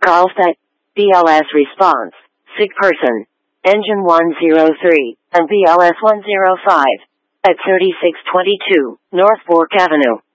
Carlsbad, BLS response, sick person, engine 103, and BLS 105, at 3622, North Fork Avenue.